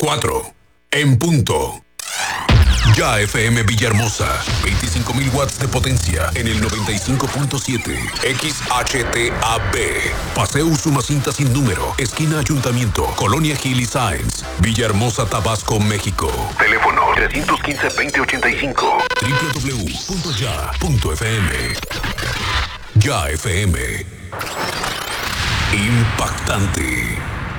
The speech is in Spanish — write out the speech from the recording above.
4 en punto. Ya FM Villahermosa, 25.000 watts de potencia en el 95.7. XHTAB. Paseo Usumacinta sin número, esquina Ayuntamiento, Colonia Gil y Sáenz, Villahermosa, Tabasco, México. Teléfono 315-2085. www.ya.fm. Ya FM. Impactante.